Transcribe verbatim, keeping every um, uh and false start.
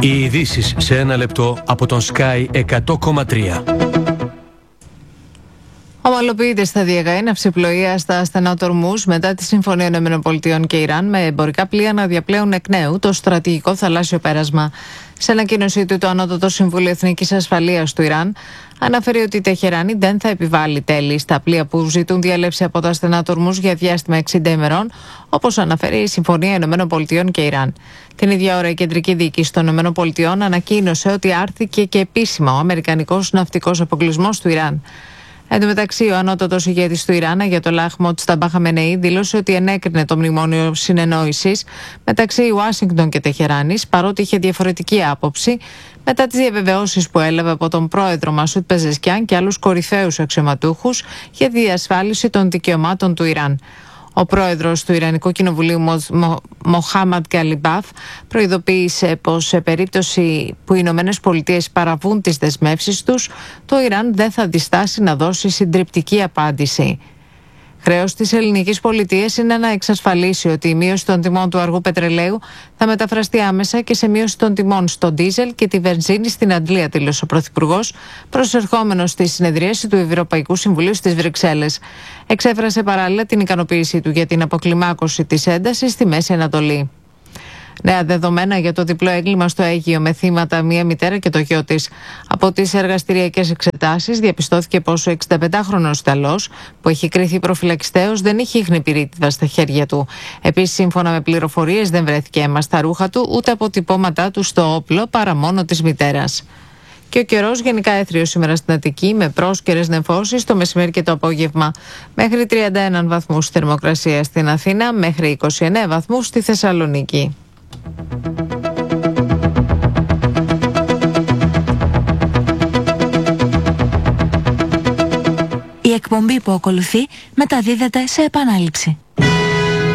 Οι ειδήσεις σε ένα λεπτό από τον Sky εκατό κόμμα τρία. Ομαλοποιείται σταδιακά η ναυσιπλοεία στα στενά του Ορμούζ μετά τη Συμφωνία ΗΠΑ και Ιράν, με εμπορικά πλοία να διαπλέουν εκ νέου το στρατηγικό θαλάσσιο πέρασμα. Σε ανακοίνωσή του, το Ανώτατο Συμβούλιο Εθνικής Ασφαλείας του Ιράν αναφέρει ότι η Τεχεράνη δεν θα επιβάλλει τέλη στα πλοία που ζητούν διέλευση από τα στενά του Ορμούζ για διάστημα εξήντα ημερών, όπως αναφέρει η Συμφωνία ΗΠΑ και Ιράν. Την ίδια ώρα, η κεντρική διοίκηση των ΗΠΑ ανακοίνωσε ότι άρθηκε και επίσημα ο αμερικανικός ναυτικός αποκλεισμός του Ιράν. Εν τω μεταξύ, ο ανώτατος ηγέτης του Ιράν, Αγιατολάχ Μοτζταμπά Χαμενεή, δήλωσε ότι ενέκρινε το μνημόνιο συνεννόησης μεταξύ Ουάσιγκτον και Τεχεράνης, παρότι είχε διαφορετική άποψη μετά τις διαβεβαιώσεις που έλαβε από τον πρόεδρο Μασούτ Πεζεσκιάν και άλλους κορυφαίους αξιωματούχους για τη διασφάλιση των δικαιωμάτων του Ιράν. Ο πρόεδρος του Ιρανικού Κοινοβουλίου Μοχάμαντ Γκαλιμπάφ προειδοποίησε πως σε περίπτωση που οι Ηνωμένες Πολιτείες παραβούν τις δεσμεύσεις τους, το Ιράν δεν θα διστάσει να δώσει συντριπτική απάντηση. Χρέος της ελληνικής πολιτείας είναι να εξασφαλίσει ότι η μείωση των τιμών του αργού πετρελαίου θα μεταφραστεί άμεσα και σε μείωση των τιμών στο ντίζελ και τη βενζίνη στην Αντλία, δήλωσε ο Πρωθυπουργός, προσερχόμενος στη συνεδρίαση του Ευρωπαϊκού Συμβουλίου στις Βρυξέλλες. Εξέφρασε παράλληλα την ικανοποίησή του για την αποκλιμάκωση της έντασης στη Μέση Ανατολή. Νέα δεδομένα για το διπλό έγκλημα στο Αίγυο με θύματα μία μητέρα και το γιο της. Από τις εργαστηριακές εξετάσεις διαπιστώθηκε πως ο εξηνταπεντάχρονος Ιταλός, που έχει κριθεί προφυλακιστέως, δεν είχε ίχνη πυρίτιδα στα χέρια του. Επίσης, σύμφωνα με πληροφορίες, δεν βρέθηκε αίμα στα ρούχα του ούτε αποτυπώματά του στο όπλο, παρά μόνο της μητέρας. Και ο καιρός γενικά έθριος σήμερα στην Αττική, με πρόσκαιρες νεφώσεις το μεσημέρι και το απόγευμα. Μέχρι τριάντα ένα βαθμούς θερμοκρασία στην Αθήνα, μέχρι είκοσι εννέα βαθμούς στη Θεσσαλονίκη. Η εκπομπή που ακολουθεί μεταδίδεται σε επανάληψη.